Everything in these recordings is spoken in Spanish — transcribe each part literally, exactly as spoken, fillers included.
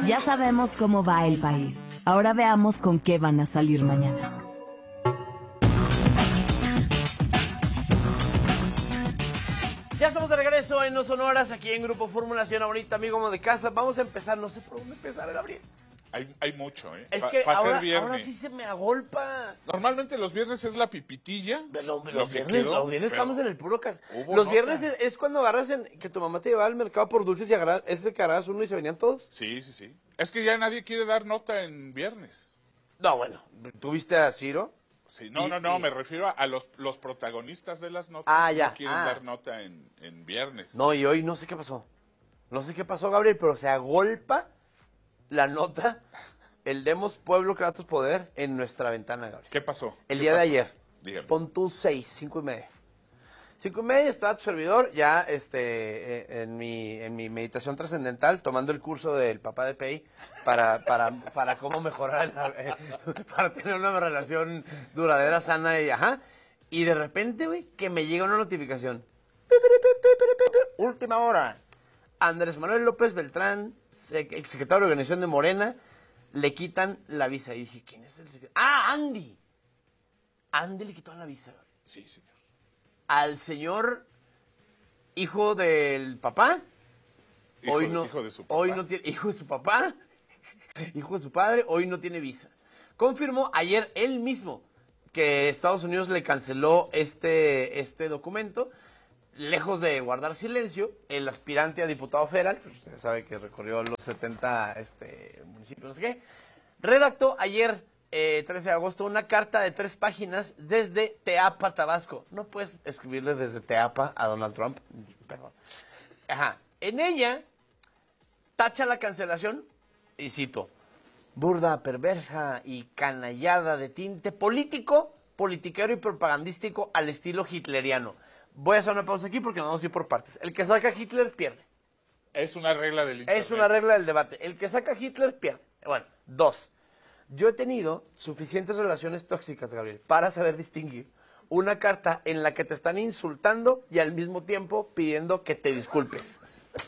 Ya sabemos cómo va el país. Ahora veamos con qué van a salir mañana. Ya estamos de regreso en No Sonoras, aquí en Grupo Formulación. Ahorita, amigo de casa, vamos a empezar. No sé por dónde empezar, Gabriel. Hay, hay mucho, ¿eh? Es pa, que pa ahora, ser viernes. ahora sí se me agolpa. Normalmente los viernes es la pipitilla. Los, los lo que viernes, quedó, los viernes estamos en el puro cas. hubo Los nota. viernes es, es cuando agarras en, que tu mamá te llevaba al mercado por dulces y agarras, ese que agarras uno y se venían todos. Sí, sí, sí. Es que ya nadie quiere dar nota en viernes. No, bueno, ¿tuviste a Ciro? Sí, no, Y- no, no, y- me refiero a los, los protagonistas de las notas. Ah, ya, No quieren ah. dar nota en, en viernes. No, y hoy no sé qué pasó. No sé qué pasó, Gabriel, pero se agolpa la nota, el Demos Pueblo Kratos Poder en nuestra ventana, Gabriel. ¿Qué pasó? El ¿Qué día de pasó? ayer. Dígame. Pon tú seis, cinco y media. Cinco y media estaba tu servidor ya este, eh, en, mi, en mi meditación trascendental, tomando el curso del papá de Pei para, para, para cómo mejorar, la- eh, para tener una relación duradera, sana y ajá. Y de repente, güey, que me llega una notificación. Última hora. Andrés Manuel López Beltrán, sec- exsecretario de Organización de Morena, le quitan la visa. Y dije, ¿quién es el secretario? ¡Ah, Andy! Andy le quitó la visa, güey. Sí, señor. Al señor hijo del papá. Hijo, hoy de- no, hijo de su papá. Hoy no tiene, hijo de su papá, hijo de su padre, hoy no tiene visa. Confirmó ayer él mismo que Estados Unidos le canceló este, este documento. Lejos de guardar silencio, el aspirante a diputado federal, pues usted sabe que recorrió los setenta este, municipios, no sé qué, redactó ayer, eh, trece de agosto, una carta de tres páginas desde Teapa, Tabasco. No puedes escribirle desde Teapa a Donald Trump, perdón. Ajá. En ella, tacha la cancelación, y cito, burda, perversa y canallada de tinte político, politiquero y propagandístico al estilo hitleriano. Voy a hacer una pausa aquí porque nos vamos a ir por partes. El que saca a Hitler pierde. Es una regla del internet. Es una regla del debate. El que saca a Hitler pierde. Bueno, dos. Yo he tenido suficientes relaciones tóxicas, Gabriel, para saber distinguir una carta en la que te están insultando y al mismo tiempo pidiendo que te disculpes.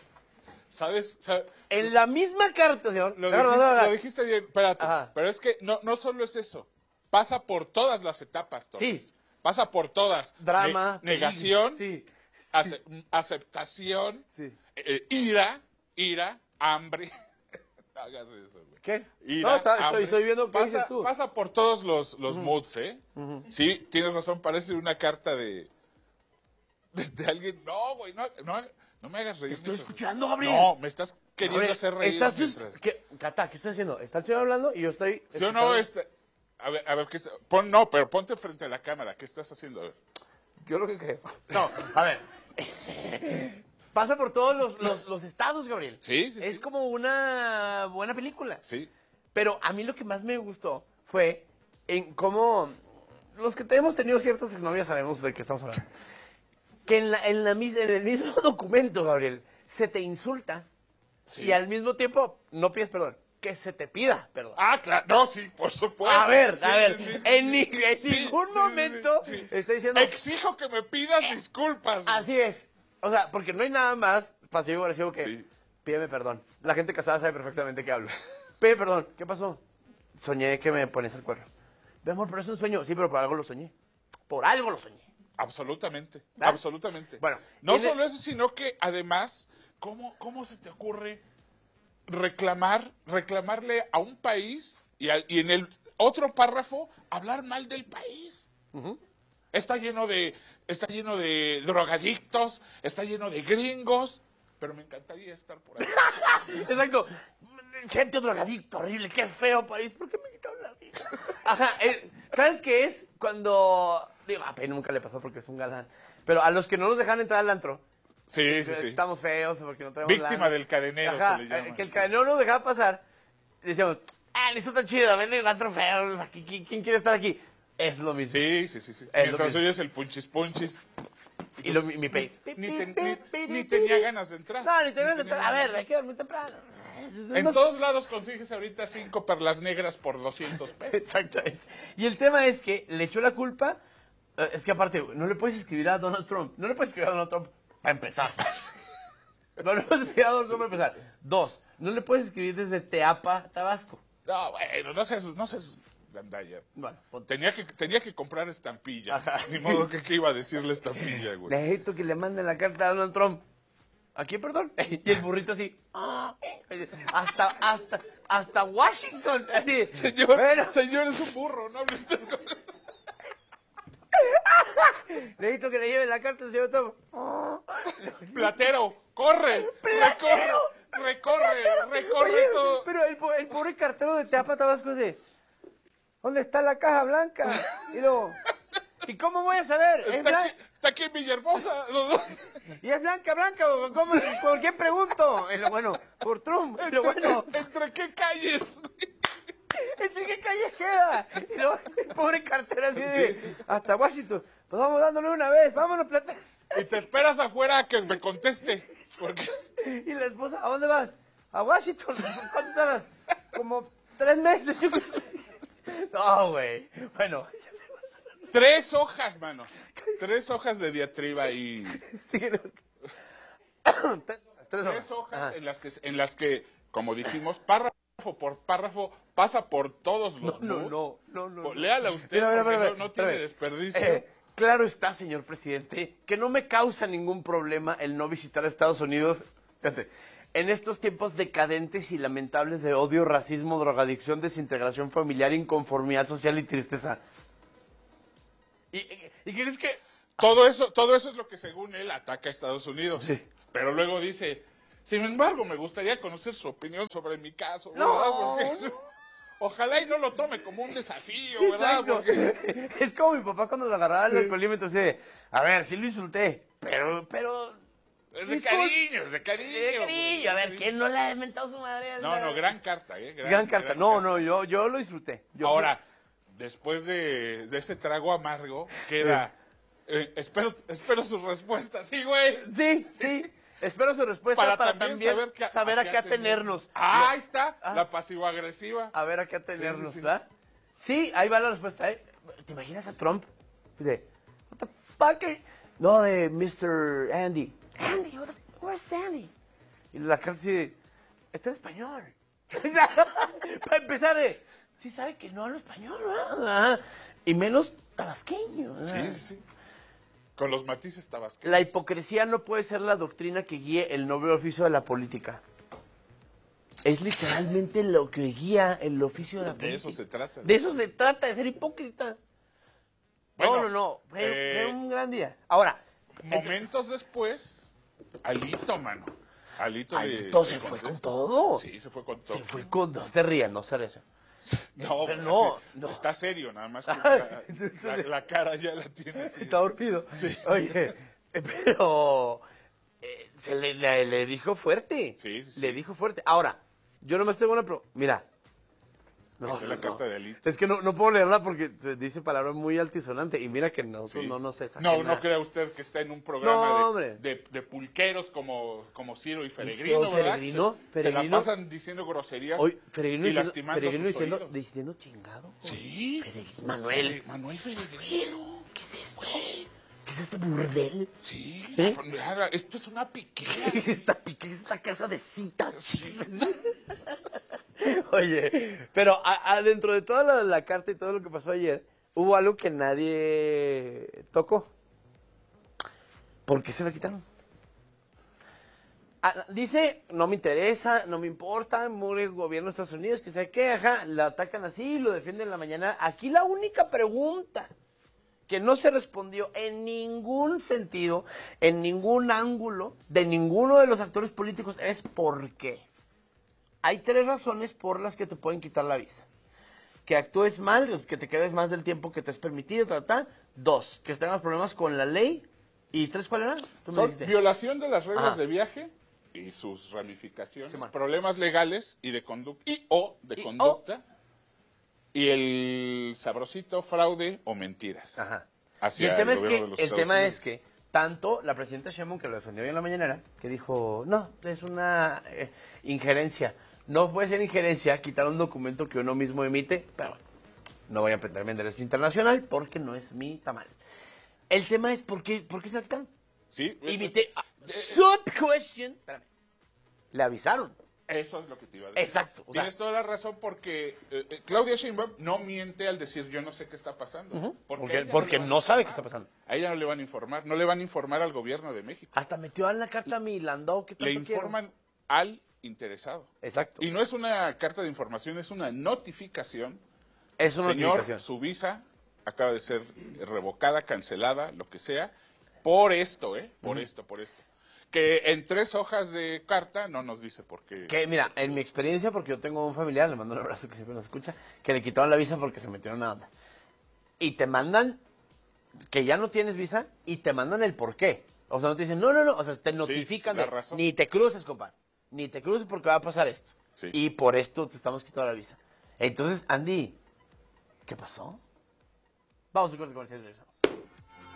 ¿Sabes? O sea, En la misma carta, señor. lo, Agarra, dijiste, agarra. lo dijiste bien, espérate. Ajá. Pero es que no, no solo es eso. Pasa por todas las etapas, Torres. Sí. Pasa por todas. Drama. Ne- negación. Sí. ace- aceptación. Sí. eh, ira. Ira. Hambre. No hagas eso, güey. ¿Qué? Ira, No, está- estoy, hambre. estoy viendo qué pasa, dices tú. Pasa por todos los, los moods, ¿eh? Sí, tienes razón, parece una carta de, de, de alguien. No, güey, no, no, no me hagas reír. Te estoy mientras- escuchando, Gabriel. No, me estás queriendo Gabriel, hacer reír estás tú- mientras- ¿Qué? Cata, ¿qué estoy haciendo? Está el señor hablando y yo estoy... ¿Sí o no? escuchando. Este, a ver, a ver, ¿qué está- pon, no, pero ponte frente a la cámara. ¿Qué estás haciendo? A ver. Yo lo que creo. No, a ver. Pasa por todos los, los, los estados, Gabriel. Sí, sí, Es sí. como una buena película. Sí. Pero a mí lo que más me gustó fue en cómo los que hemos tenido ciertas exnovias sabemos de qué estamos hablando. Que en, la, en, la, mis- en el mismo documento, Gabriel, se te insulta Sí. y al mismo tiempo no pides perdón. Que se te pida perdón. Ah, claro. No, sí, por supuesto. A ver, Sí, a ver, sí, sí, sí, en, sí. ni- en Sí, ningún sí, sí, momento sí, sí. estoy diciendo... Exijo que me pidas disculpas. güey. Así es. O sea, porque no hay nada más pasivo agresivo que Sí. pídeme perdón. La gente casada sabe perfectamente qué hablo. Pide perdón. ¿Qué pasó? Soñé que me pones el cuerno. Ve, amor, pero es un sueño. Sí, pero por algo lo soñé. Por algo lo soñé. Absolutamente, ¿verdad? absolutamente. Bueno, no tiene- solo eso, sino que además, ¿cómo, cómo se te ocurre reclamar, reclamarle a un país y, a- y en el otro párrafo hablar mal del país? Está lleno de, está lleno de drogadictos, está lleno de gringos, pero me encantaría estar por ahí. Exacto. Gente drogadicto, horrible, qué feo país. ¿Por qué me quitaron la vida? Ajá, eh, ¿sabes qué es? Cuando... Digo, a Pei nunca le pasó porque es un galán. Pero a los que no nos dejan entrar al antro, Sí, sí, sí. estamos feos porque no tenemos Víctima lana. del cadenero, Ajá, se le llama, eh, que el sí. cadenero nos dejaba pasar. Y decíamos, ah, esto está chido, vende un antro feo. aquí, ¿Quién, quién quiere estar aquí? Es lo mismo. Sí, sí, sí, sí. Es lo Mientras mismo. oyes el punchis punchis, Y lo, mi, mi Pei. ni, te- ni- ni tenía ganas de entrar. No, ni tenía ganas de tenía entrar. A ganas. ver, hay que dormir temprano. En No- todos lados consigues ahorita cinco perlas negras por doscientos pesos. Exactamente. Y el tema es que le echó la culpa. eh, Es que aparte, no le puedes escribir a Donald Trump. No le puedes escribir a Donald Trump para empezar. No le puedes escribir a Donald Trump para empezar. Dos, No le puedes escribir desde Teapa, Tabasco. No, bueno, no seas, no seas gandalla. Bueno, ponte. Tenía que, tenía que comprar estampilla. Ni modo que qué iba a decirle estampilla, güey. Necesito que le manden la carta a Donald Trump. ¿A quién, perdón? Y el burrito así. ah, Hasta, hasta, hasta Washington. Así. Señor, Bueno, señor es un burro, no hable usted con... necesito que le lleven la carta al señor Trump. Platero, corre, recorre, recorre, recorre Oye, todo. pero el, po- el pobre cartero de Teapa, Tabasco dice, ¿dónde está la caja blanca? Y luego, ¿y cómo voy a saber? ¿Es Está blan- aquí, está aquí en Villahermosa. ¿Y es blanca, blanca? ¿O ¿Cómo, ¿Por qué pregunto? Y lo bueno, por Trump. Y lo bueno, ¿Entre qué calles? ¿entre qué calle queda? Y luego el pobre cartero así de, hasta Washington. Pues vamos dándole una vez, vámonos, plata. Y te esperas afuera a que me conteste. Porque Y la esposa, ¿a dónde vas? A Washington. ¿Cuánto tardas? Como tres meses. Yo creo. No, güey. Bueno. tres hojas, mano. Tres hojas de diatriba y... Sí, no. Tres hojas. Tres Tres hojas Ajá. en las que, en las que, como dijimos, párrafo por párrafo, pasa por todos No, los no, moods. no, no, no. Pues, léala usted, Mira, mira, porque mira, no, no mira, tiene mira. desperdicio. Eh, claro está, señor presidente, que no me causa ningún problema el no visitar a Estados Unidos. Fíjate, en estos tiempos decadentes y lamentables de odio, racismo, drogadicción, desintegración familiar, inconformidad social y tristeza. ¿Y, y, y crees que...? Todo eso, todo eso es lo que según él ataca a Estados Unidos. Sí. Pero luego dice, sin embargo, me gustaría conocer su opinión sobre mi caso. No. ¿verdad? Porque ojalá y no lo tome como un desafío, ¿verdad? Exacto. Porque... Es como mi papá cuando le agarraba el alcoholímetro, así de, a ver, sí lo insulté, pero, pero... Es de Discul- cariño, es de cariño. De cariño, a ver, güey. ¿quién no le ha desmentado su madre? No, no, gran carta, ¿eh? Gran, carta. No, no, yo, yo lo disfruté. Yo- Ahora, después de, de ese trago amargo, queda... eh, espero, espero su respuesta, sí, güey. Sí, sí. Espero su respuesta para, Para, también, también, saber, saber, que, a qué atenernos. Ah, ahí está, Ah. la pasivo-agresiva. A ver a qué atenernos, Sí, sí, sí. ¿verdad? Sí, ahí va la respuesta. ¿eh? ¿Te imaginas a Trump? Dice, what the fuck are-" No, de mister Andy. Andy, what the, where's Andy? Y la cara así de, está en español. Para empezar de, sí sabe que no hablo español, ¿verdad? Ajá. Y menos tabasqueño. ¿verdad? Sí, sí, sí. Con los matices tabasqueños. La hipocresía no puede ser la doctrina que guíe el noble oficio de la política. Es literalmente lo que guía el oficio de la política. De eso se trata. De eso se trata, de ser hipócrita. Bueno, no, no, no. Fue, eh, fue un gran día. Ahora, Momentos después, Alito, mano. Alito, le- Alito le se fue contesta. con todo. Sí, se fue con todo. se fue con dos. Te rían, no ser eso. No, Pero no, sí, no. Está serio, nada más que la, la- la cara ya la tiene así. Está dormido. Sí. Oye, pero eh, se le, le- le dijo fuerte. Sí, sí, sí. Le dijo fuerte. Ahora, yo nomás tengo una pro. Mira. No, Esa es la no, carta no. de Alito. Es que no, no puedo leerla porque te dice palabras muy altisonantes. Y mira que nosotros Sí. no nos es No, ajena. no crea usted que está en un programa No, de, hombre. de, de pulqueros como, como Ciro y ¿Viste Feregrino, hoy ¿verdad? Feregrino? Se, se la Feregrino. pasan diciendo groserías Hoy, Feregrino y diciendo, lastimando Feregrino sus diciendo, oídos. diciendo chingado. Sí. Feregrino. Manuel. Fere- Manuel Feregrino. ¿Qué es esto? ¿Qué es este burdel? Sí. ¿Eh? Ahora, esto es una piquera. esta, ¿Qué es esta casa de citas? Oye, pero a- a- dentro de toda la, la carta y todo lo que pasó ayer, hubo algo que nadie tocó. ¿Por qué se la quitaron? Ah, dice, no me interesa, no me importa, mure el gobierno de Estados Unidos, que sé qué, ajá, la atacan así, lo defienden en la mañana. Aquí la única pregunta que no se respondió en ningún sentido, en ningún ángulo, de ninguno de los actores políticos es ¿por qué? Hay tres razones por las que te pueden quitar la visa. Que actúes mal, que te quedes más del tiempo que te es permitido, ta, ta. Dos, que tengas problemas con la ley. Y tres, ¿cuál era? Tú me Son dijiste. violación de las reglas Ajá. de viaje y sus ramificaciones, Sí, man. problemas legales y de conducta y o de Y conducta y el sabrosito fraude o mentiras. Ajá. hacia Y el tema, es gobierno que, de los el Estados tema Unidos. es que tanto la presidenta Sheinbaum, que lo defendió hoy en la mañanera, que dijo, no, es una eh, injerencia. No puede ser injerencia quitar un documento que uno mismo emite, pero bueno, no voy a meterme en derecho internacional porque no es mi tamal. El tema es, ¿por qué, ¿por qué se la quitaron? Sí, Imité. Sub question. Espérame. Le avisaron. Eso es lo que te iba a decir. Exacto. O sea, Tienes toda la razón porque eh, eh, Claudia Sheinbaum no miente al decir yo no sé qué está pasando. uh-huh, porque porque, ella porque le van a no sabe informar. qué está pasando. A ella no le van a informar, no le van a informar al gobierno de México. Hasta metió en la carta a mi Landau que tanto Le informan quiero. al interesado. Exacto. Y no es una carta de información, es una notificación. Es una Señor, notificación. su visa acaba de ser revocada, cancelada, lo que sea, por esto, ¿eh? Por uh-huh. esto, por esto. Que en tres hojas de carta no nos dice por qué. Que mira, en mi experiencia, porque yo tengo un familiar, le mando un abrazo que siempre nos escucha, que le quitaron la visa porque se metió en una onda. Y te mandan que ya no tienes visa y te mandan el por qué. O sea, no te dicen, no, no, no, o sea, te notifican, sí, de, razón. Ni te cruces, compadre, ni te cruces porque va a pasar esto. Sí. Y por esto te estamos quitando la visa. Entonces, Andy, ¿qué pasó? Vamos a corte comercial y regresamos.